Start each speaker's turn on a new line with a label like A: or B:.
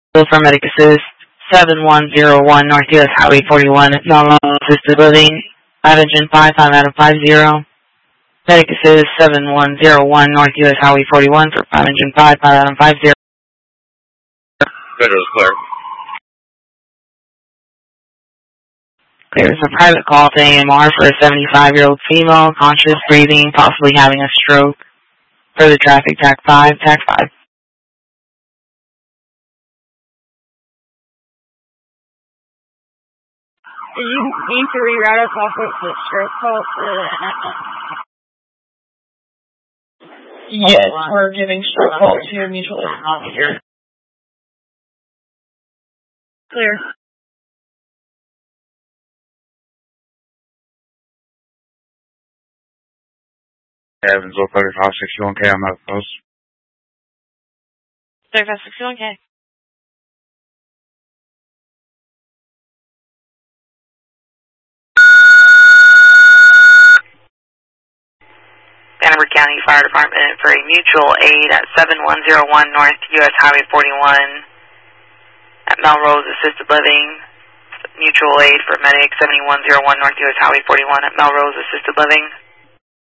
A: For Medic Assist 7101 North US Highway 41 at Melrose Assisted Living, Pathogen 5 out of 50. Medic Assist 7101 North US Highway 41 for Pathogen 5 out of 50.
B: Federal clear.
A: There's a private call to AMR for a 75-year-old female, conscious, breathing, possibly having a stroke. Further traffic, TAC 5, TAC 5.
C: Did you need to reroute us off of the stroke call? Yes, we're giving stroke call to your mutual aid here. Clear.
B: Evansville 3561K, I'm out of post.
C: 3561K.
A: Hanover County Fire Department for a mutual aid at 7101 North US Highway 41 at Melrose Assisted Living. Mutual aid for Medic 7101 North US Highway 41 at Melrose Assisted Living.